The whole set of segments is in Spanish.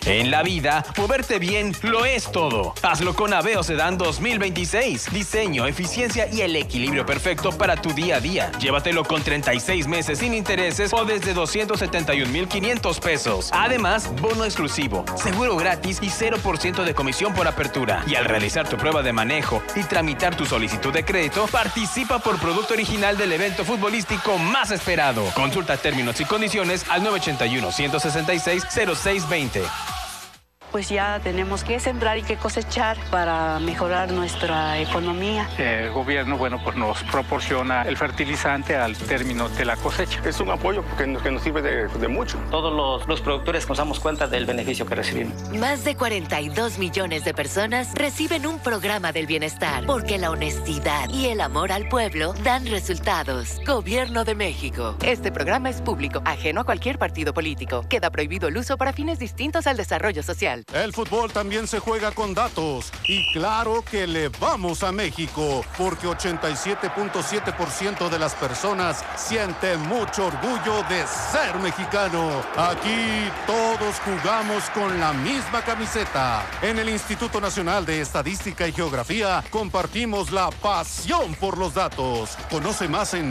En la vida, moverte bien lo es todo. Hazlo con Aveo Sedan 2026. Diseño, eficiencia y el equilibrio perfecto para tu día a día. Llévatelo con 36 meses sin intereses o desde 271,500 pesos. Además, bono exclusivo, seguro gratis y 0% de comisión por apertura. Y al realizar tu prueba de manejo y tramitar tu solicitud de crédito, participa por producto original del evento futbolístico más esperado. Consulta términos y condiciones al 981-166-0620. Pues ya tenemos que sembrar y que cosechar para mejorar nuestra economía. El gobierno, pues nos proporciona el fertilizante al término de la cosecha. Es un apoyo que nos sirve de mucho. Todos los productores nos damos cuenta del beneficio que recibimos. Más de 42 millones de personas reciben un programa del bienestar, porque la honestidad y el amor al pueblo dan resultados. Gobierno de México. Este programa es público, ajeno a cualquier partido político. Queda prohibido el uso para fines distintos al desarrollo social. El fútbol también se juega con datos. Y claro que le vamos a México, porque 87.7% de las personas sienten mucho orgullo de ser mexicano. Aquí todos jugamos con la misma camiseta. En el Instituto Nacional de Estadística y Geografía compartimos la pasión por los datos. Conoce más en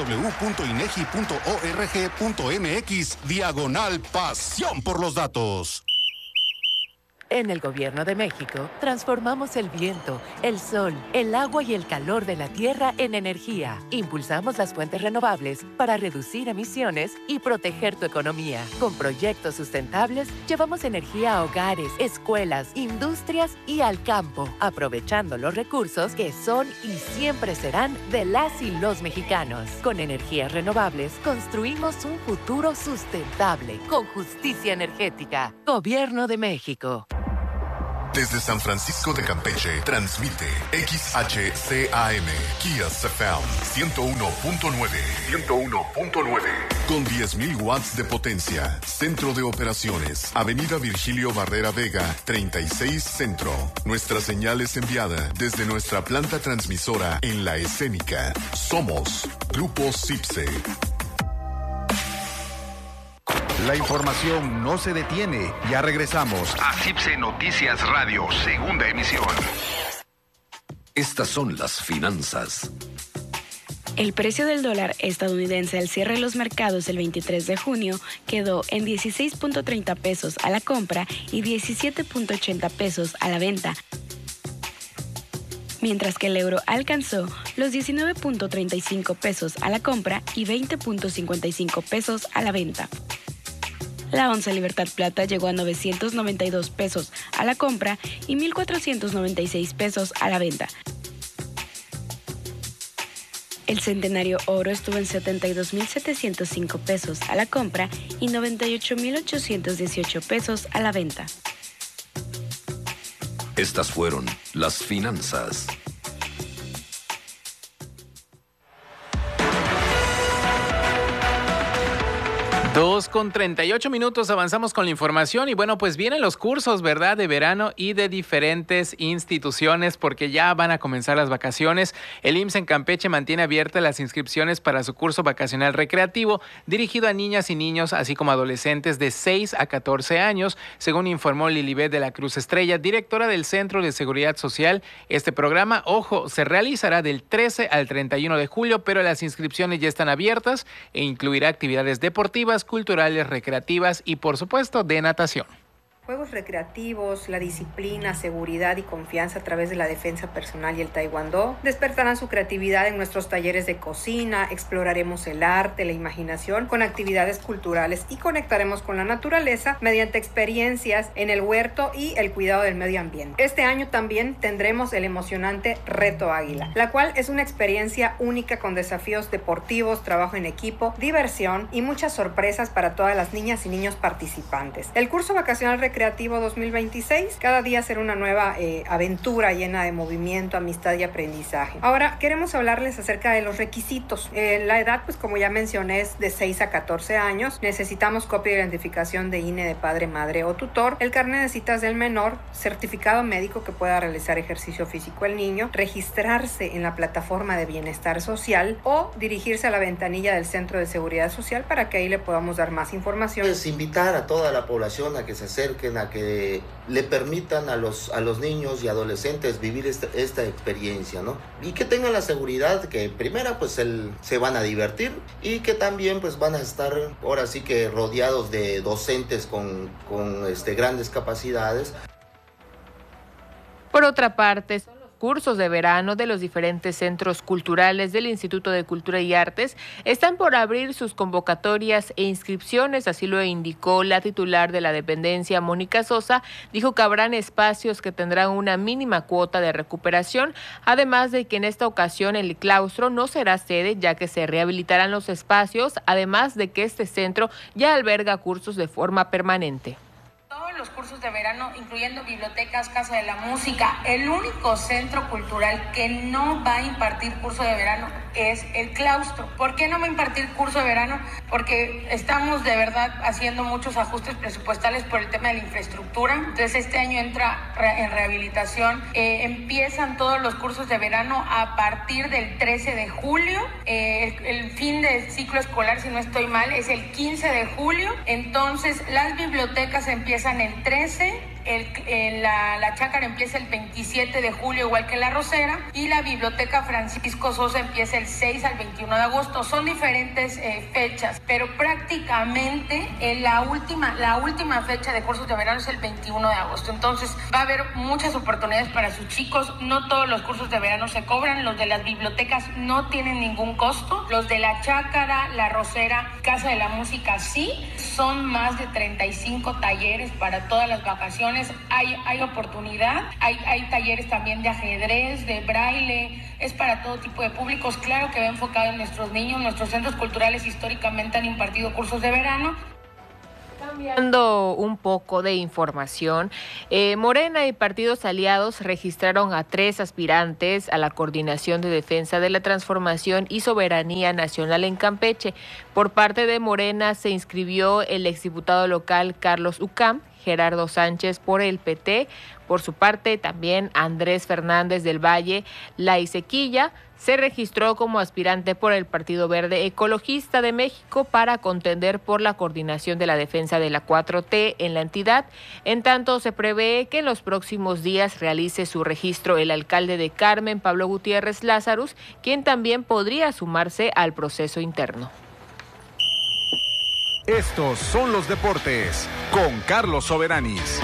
www.inegi.org.mx/pasión por los datos. En el Gobierno de México, transformamos el viento, el sol, el agua y el calor de la tierra en energía. Impulsamos las fuentes renovables para reducir emisiones y proteger tu economía. Con proyectos sustentables, llevamos energía a hogares, escuelas, industrias y al campo, aprovechando los recursos que son y siempre serán de las y los mexicanos. Con energías renovables, construimos un futuro sustentable, con justicia energética. Gobierno de México. Desde San Francisco de Campeche, transmite XHCAM, Kia Sound 101.9. Con 10,000 watts de potencia. Centro de operaciones. Avenida Virgilio Barrera Vega, 36 Centro. Nuestra señal es enviada desde nuestra planta transmisora en La Escénica. Somos Grupo CIPSE. La información no se detiene. Ya regresamos a CIPSE Noticias Radio, segunda emisión. Estas son las finanzas. El precio del dólar estadounidense al cierre de los mercados el 23 de junio quedó en 16.30 pesos a la compra y 17.80 pesos a la venta, mientras que el euro alcanzó los 19.35 pesos a la compra y 20.55 pesos a la venta. La onza Libertad Plata llegó a 992 pesos a la compra y 1,496 pesos a la venta. El centenario oro estuvo en 72,705 pesos a la compra y 98,818 pesos a la venta. Estas fueron las finanzas. 2:38, avanzamos con la información y bueno, pues vienen los cursos, ¿verdad?, de verano y de diferentes instituciones porque ya van a comenzar las vacaciones. El IMSS en Campeche mantiene abiertas las inscripciones para su curso vacacional recreativo dirigido a niñas y niños, así como adolescentes de 6 a 14 años, según informó Lilibet de la Cruz Estrella, directora del Centro de Seguridad Social. Este programa, ojo, se realizará del 13 al 31 de julio, pero las inscripciones ya están abiertas e incluirá actividades deportivas, culturales, recreativas y, por supuesto, de natación. Juegos recreativos, la disciplina, seguridad y confianza a través de la defensa personal y el taekwondo despertarán su creatividad en nuestros talleres de cocina, exploraremos el arte, la imaginación con actividades culturales y conectaremos con la naturaleza mediante experiencias en el huerto y el cuidado del medio ambiente. Este año también tendremos el emocionante Reto Águila, la cual es una experiencia única con desafíos deportivos, trabajo en equipo, diversión y muchas sorpresas para todas las niñas y niños participantes. El curso vacacional recreativo 2026, cada día será una nueva aventura llena de movimiento, amistad y aprendizaje. Ahora queremos hablarles acerca de los requisitos. La edad, pues como ya mencioné, es de 6 a 14 años. Necesitamos copia de identificación de INE de padre, madre o tutor, el carnet de citas del menor, certificado médico que pueda realizar ejercicio físico el niño, registrarse en la plataforma de bienestar social o dirigirse a la ventanilla del Centro de Seguridad Social para que ahí le podamos dar más información. Es invitar a toda la población a que se acerque indígena que le permitan a los niños y adolescentes vivir esta experiencia, ¿no? Y que tengan la seguridad que primero pues se van a divertir y que también pues van a estar ahora sí que rodeados de docentes con grandes capacidades. Por otra parte, cursos de verano de los diferentes centros culturales del Instituto de Cultura y Artes están por abrir sus convocatorias e inscripciones, así lo indicó la titular de la dependencia, Mónica Sosa. Dijo que habrán espacios que tendrán una mínima cuota de recuperación, además de que en esta ocasión el claustro no será sede, ya que se rehabilitarán los espacios, además de que este centro ya alberga cursos de forma permanente. Todos los cursos de verano, incluyendo bibliotecas, Casa de la Música. El único centro cultural que no va a impartir curso de verano es el claustro. ¿Por qué no va a impartir curso de verano? Porque estamos de verdad haciendo muchos ajustes presupuestales por el tema de la infraestructura. Entonces este año entra en rehabilitación. Empiezan todos los cursos de verano a partir del 13 de julio. El fin del ciclo escolar, si no estoy mal, es el 15 de julio. Entonces las bibliotecas empiezan el 13, la Chácara empieza el 27 de julio, igual que la Rosera, y la Biblioteca Francisco Sosa empieza el 6 al 21 de agosto. Son diferentes fechas, pero prácticamente la última fecha de cursos de verano es el 21 de agosto. Entonces va a haber muchas oportunidades para sus chicos. No todos los cursos de verano se cobran. Los de las bibliotecas no tienen ningún costo. Los de la Chácara, la Rosera, Casa de la Música sí. Son más de 35 talleres para todas las vacaciones. Hay oportunidad, hay talleres también de ajedrez, de braille, es para todo tipo de públicos. Claro que va enfocado en nuestros niños. Nuestros centros culturales históricamente han impartido cursos de verano. Cambiando un poco de información, Morena y partidos aliados registraron a 3 aspirantes a la Coordinación de Defensa de la Transformación y Soberanía Nacional en Campeche. Por parte de Morena se inscribió el exdiputado local Carlos Ucam, Gerardo Sánchez por el PT. Por su parte, también Andrés Fernández del Valle Laisequilla se registró como aspirante por el Partido Verde Ecologista de México para contender por la coordinación de la defensa de la 4T en la entidad. En tanto, se prevé que en los próximos días realice su registro el alcalde de Carmen, Pablo Gutiérrez Lázarus, quien también podría sumarse al proceso interno. Estos son los deportes con Carlos Soberanis.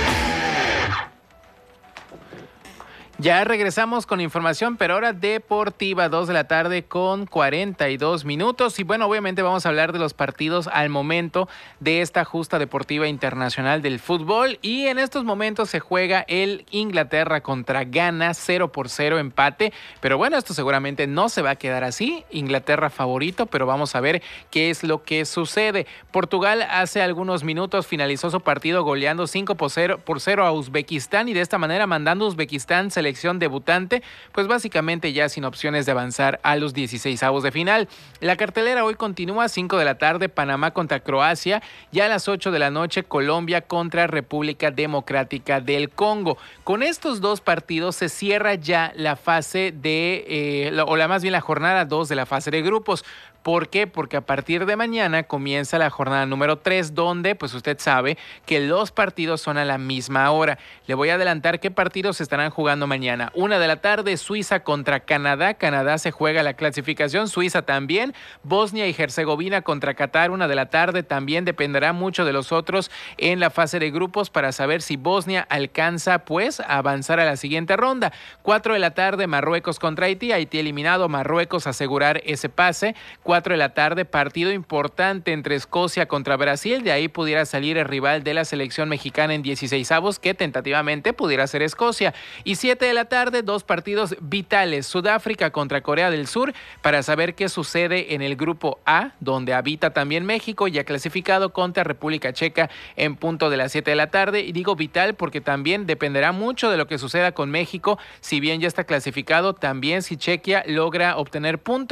Ya regresamos con información, pero ahora deportiva, 2 de la tarde con 42 minutos. Y bueno, obviamente vamos a hablar de los partidos al momento de esta justa deportiva internacional del fútbol. Y en estos momentos se juega el Inglaterra contra Ghana, 0-0 empate. Pero bueno, esto seguramente no se va a quedar así. Inglaterra favorito, pero vamos a ver qué es lo que sucede. Portugal hace algunos minutos finalizó su partido goleando 5-0 a Uzbekistán y de esta manera mandando a Uzbekistán selección debutante, pues básicamente ya sin opciones de avanzar a los 16avos de final. La cartelera hoy continúa, 5 de la tarde, Panamá contra Croacia, ya a las 8 de la noche, Colombia contra República Democrática del Congo. Con estos dos partidos se cierra ya la fase la jornada 2 de la fase de grupos. ¿Por qué? Porque a partir de mañana comienza la jornada número 3, donde pues usted sabe que los partidos son a la misma hora. Le voy a adelantar qué partidos se estarán jugando mañana. 1 de la tarde, Suiza contra Canadá. Canadá se juega la clasificación, Suiza también. Bosnia y Herzegovina contra Qatar, 1 de la tarde. También dependerá mucho de los otros en la fase de grupos para saber si Bosnia alcanza pues a avanzar a la siguiente ronda. 4 de la tarde, Marruecos contra Haití. Haití eliminado, Marruecos asegurar ese pase. 4 de la tarde, partido importante entre Escocia contra Brasil. De ahí pudiera salir el rival de la selección mexicana en 16avos, que tentativamente pudiera ser Escocia. Y 7 de la tarde, 2 partidos vitales. Sudáfrica contra Corea del Sur, para saber qué sucede en el grupo A, donde habita también México, ya clasificado, contra República Checa en punto de las 7 de la tarde. Y digo vital porque también dependerá mucho de lo que suceda con México. Si bien ya está clasificado, también si Chequia logra obtener puntos,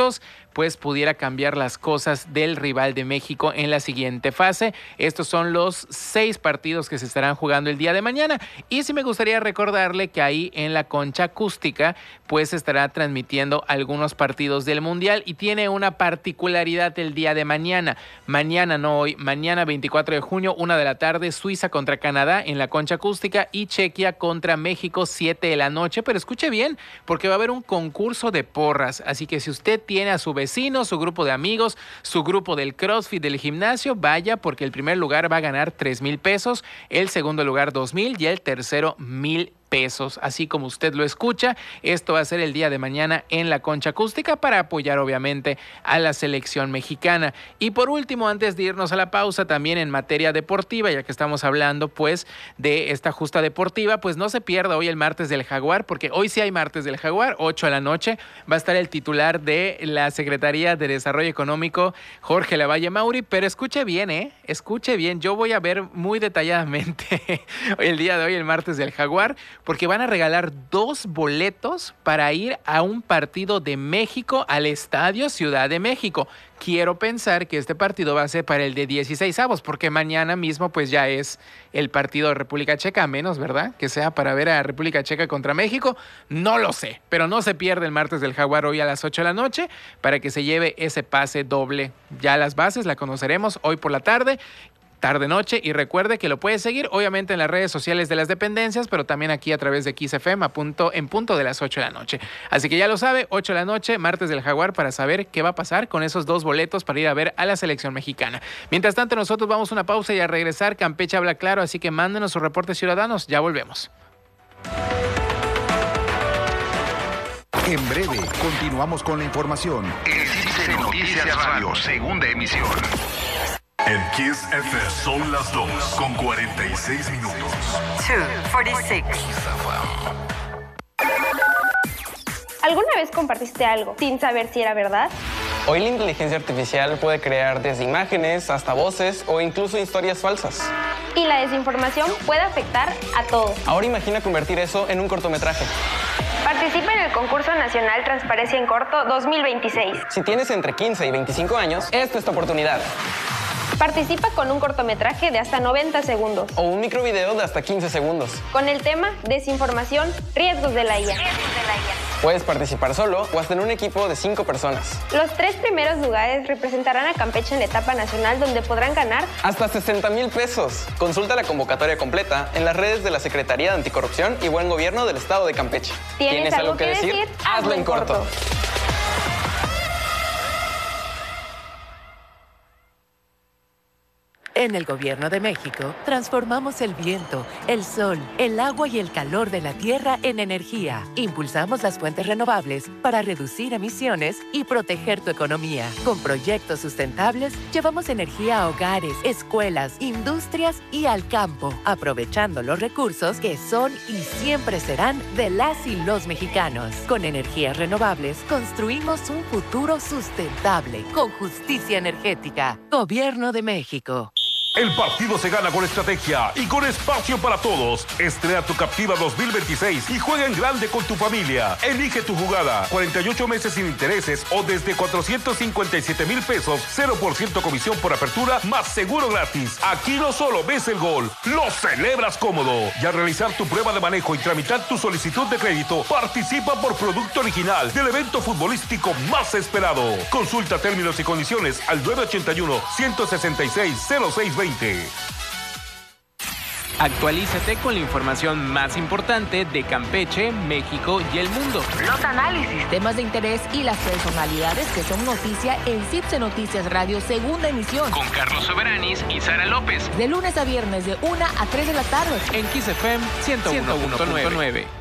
pues pudiera cambiar las cosas del rival de México en la siguiente fase. Estos son los 6 partidos que se estarán jugando el día de mañana. Y sí me gustaría recordarle que ahí en la concha acústica pues estará transmitiendo algunos partidos del Mundial y tiene una particularidad el día de mañana. Mañana, no hoy, mañana 24 de junio, 1 de la tarde, Suiza contra Canadá en la concha acústica y Chequia contra México, 7 de la noche. Pero escuche bien, porque va a haber un concurso de porras. Así que si usted tiene a su vecino, su grupo de amigos, su grupo del CrossFit, del gimnasio, vaya, porque el primer lugar va a ganar 3,000 pesos, el segundo lugar 2,000 y el tercero 1,000 pesos, así como usted lo escucha. Esto va a ser el día de mañana en la concha acústica para apoyar obviamente a la selección mexicana. Y por último, antes de irnos a la pausa, también en materia deportiva, ya que estamos hablando pues de esta justa deportiva, pues no se pierda hoy el martes del Jaguar, porque hoy sí hay martes del Jaguar, 8 de la noche, va a estar el titular de la Secretaría de Desarrollo Económico, Jorge Lavalle Mauri, pero escuche bien, escuche bien, yo voy a ver muy detalladamente el día de hoy, el martes del Jaguar, porque van a regalar 2 boletos para ir a un partido de México al Estadio Ciudad de México. Quiero pensar que este partido va a ser para el de 16avos, porque mañana mismo pues ya es el partido de República Checa, a menos, ¿verdad?, que sea para ver a República Checa contra México. No lo sé, pero no se pierde el martes del Jaguar hoy a las 8 de la noche para que se lleve ese pase doble. Ya las bases la conoceremos hoy por la tarde, noche, y recuerde que lo puede seguir obviamente en las redes sociales de las dependencias, pero también aquí a través de Kiss FM en punto de las 8 de la noche. Así que ya lo sabe, 8 de la noche, martes del Jaguar, para saber qué va a pasar con esos 2 boletos para ir a ver a la selección mexicana. Mientras tanto, nosotros vamos a una pausa y a regresar, Campeche habla claro, así que mándenos sus reportes ciudadanos, ya volvemos. En breve, continuamos con la información. El CIPSE Noticias Radio, segunda emisión. En Kiss FM son las 2:46. 2:46. ¿Alguna vez compartiste algo sin saber si era verdad? Hoy la inteligencia artificial puede crear desde imágenes hasta voces o incluso historias falsas. Y la desinformación puede afectar a todos. Ahora imagina convertir eso en un cortometraje. Participa en el concurso nacional Transparencia en Corto 2026. Si tienes entre 15 y 25 años, esta es tu oportunidad. Participa con un cortometraje de hasta 90 segundos. O un microvideo de hasta 15 segundos. Con el tema Desinformación, riesgos de la IA. Puedes participar solo o hasta en un equipo de 5 personas. Los 3 primeros lugares representarán a Campeche en la etapa nacional, donde podrán ganar hasta 60,000 pesos. Consulta la convocatoria completa en las redes de la Secretaría de Anticorrupción y Buen Gobierno del Estado de Campeche. ¿Tienes algo que decir? Hazlo en corto. En el Gobierno de México, transformamos el viento, el sol, el agua y el calor de la tierra en energía. Impulsamos las fuentes renovables para reducir emisiones y proteger tu economía. Con proyectos sustentables, llevamos energía a hogares, escuelas, industrias y al campo, aprovechando los recursos que son y siempre serán de las y los mexicanos. Con energías renovables, construimos un futuro sustentable, con justicia energética. Gobierno de México. El partido se gana con estrategia y con espacio para todos. Estrena tu Captiva 2026 y juega en grande con tu familia. Elige tu jugada. 48 meses sin intereses o desde 457,000 pesos. 0% comisión por apertura más seguro gratis. Aquí no solo ves el gol, lo celebras cómodo. Y al realizar tu prueba de manejo y tramitar tu solicitud de crédito, participa por producto original del evento futbolístico más esperado. Consulta términos y condiciones al 981-166-0620. Actualízate con la información más importante de Campeche, México y el mundo. Los análisis, temas de interés y las personalidades que son noticia en CIPSE Noticias Radio, segunda emisión. Con Carlos Soberanis y Sara López. De lunes a viernes de 1 a 3 de la tarde. En Kiss FM 101.9.